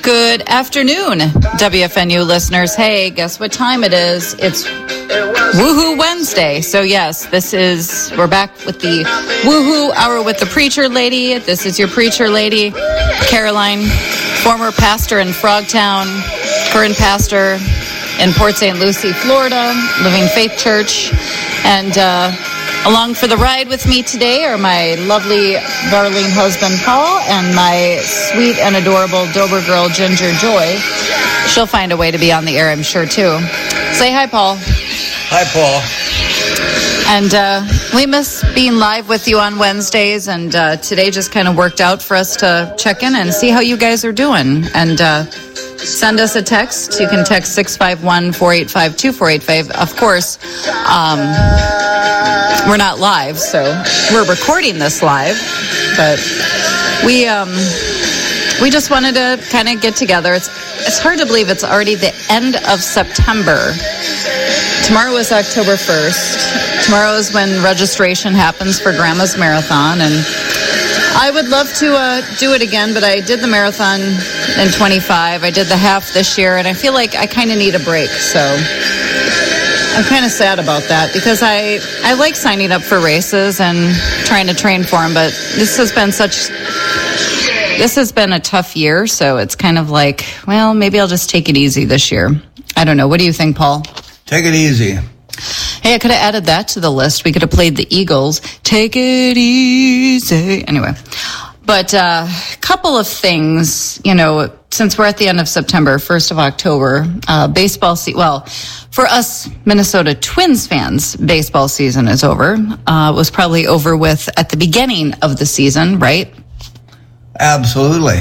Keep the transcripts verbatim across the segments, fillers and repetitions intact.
Good afternoon, W F N U listeners. Hey, guess what time it is? It's Woohoo Wednesday. So yes, this is, we're back with the Woohoo Hour with the Preacher Lady. This is your Preacher Lady, Caroline, former pastor in Frogtown, current pastor in Port Saint Lucie, Florida, Living Faith Church. And uh, along for the ride with me today are my lovely, darling husband, Paul, and my sweet and adorable Dober girl, Ginger Joy. She'll find a way to be on the air, I'm sure, too. Say hi, Paul. Hi, Paul. And uh, we miss being live with you on Wednesdays, and uh, today just kind of worked out for us to check in and see how you guys are doing. And uh, send us a text. You can text six five one, four eight five, two four eight five. Of course, um, we're not live, so we're recording this live. But we um, we just wanted to kind of get together. It's it's hard to believe it's already the end of September. Tomorrow is October first. Tomorrow is when registration happens for Grandma's Marathon, and I would love to uh, do it again, but I did the marathon in twenty-five. I did the half this year, and I feel like I kind of need a break, so I'm kind of sad about that because I, I like signing up for races and trying to train for them, but this has been such... This has been a tough year, so it's kind of like, well, maybe I'll just take it easy this year. I don't know. What do you think, Paul? Take it easy. Hey, I could have added that to the list. We could have played the Eagles. Take it easy. Anyway, but a uh, couple of things, you know, since we're at the end of September, first of October, uh, baseball season, well, for us Minnesota Twins fans, baseball season is over. Uh, it was probably over with at the beginning of the season, right? Absolutely.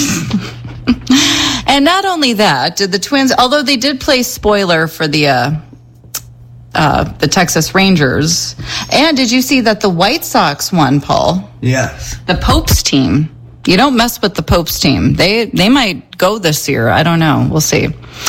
And not only that, did the Twins, although they did play spoiler for the uh, uh, the Texas Rangers, and did you see that the White Sox won, Paul? Yes. The Popes team. You don't mess with the Popes team. They they might go this year. I don't know. We'll see.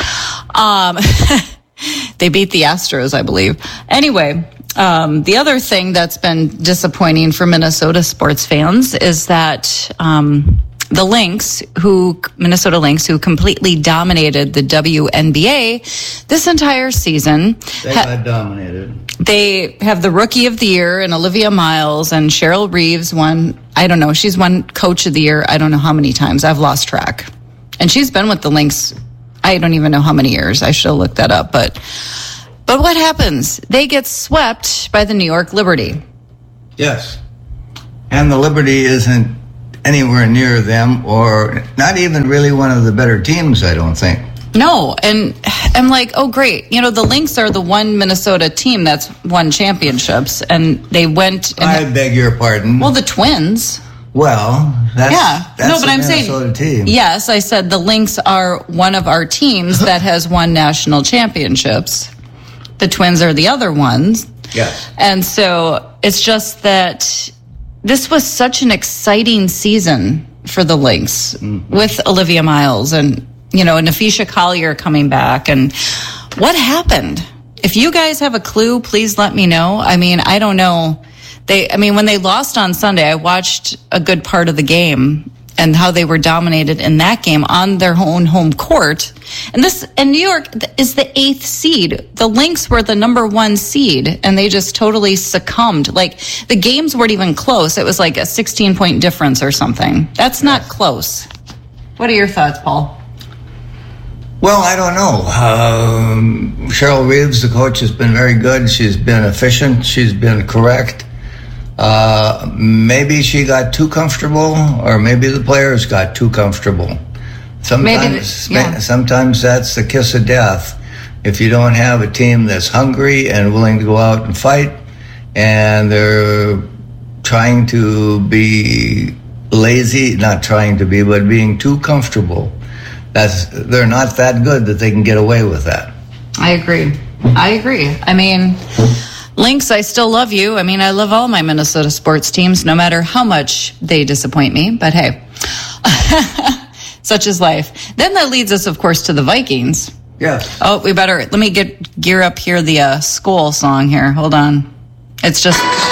Um, they beat the Astros, I believe. Anyway, um, the other thing that's been disappointing for Minnesota sports fans is that um, the Lynx, who Minnesota Lynx, who completely dominated the W N B A this entire season. They got ha- dominated. They have the Rookie of the Year and Olivia Miles, and Cheryl Reeves won, I don't know, she's won Coach of the Year, I don't know how many times. I've lost track. And she's been with the Lynx, I don't even know how many years. I should have looked that up. But, but what happens? They get swept by the New York Liberty. Yes. And the Liberty isn't anywhere near them, or not even really one of the better teams, I don't think. No, and I'm like, oh, great. You know, the Lynx are the one Minnesota team that's won championships, and they went... And I beg your pardon. Well, the Twins. Well, that's, yeah. that's no, but a I'm Minnesota saying, team. Yes, I said the Lynx are one of our teams that has won national championships. The Twins are the other ones. Yeah. And so it's just that this was such an exciting season for the Lynx mm-hmm. with Olivia Miles and, you know, Nafisha Collier coming back. And what happened? If you guys have a clue, please let me know. I mean, I don't know. They, I mean, when they lost on Sunday, I watched a good part of the game and how they were dominated in that game on their own home court. And this, and New York is the eighth seed. The Lynx were the number one seed, and they just totally succumbed. Like, the games weren't even close. It was like a sixteen point difference or something. That's not close. What are your thoughts, Paul? Well, I don't know. Um, Cheryl Reeves, the coach, has been very good. She's been efficient. She's been correct. Uh, maybe she got too comfortable, or maybe the players got too comfortable. Sometimes, maybe, yeah. sometimes that's the kiss of death. If you don't have a team that's hungry and willing to go out and fight, and they're trying to be lazy, not trying to be, but being too comfortable, that's, they're not that good that they can get away with that. I agree. I agree. I mean, Lynx, I still love you. I mean, I love all my Minnesota sports teams, no matter how much they disappoint me. But hey, such is life. Then that leads us, of course, to the Vikings. Yes. Oh, we better, let me get gear up here the uh, Skol song here. Hold on. It's just...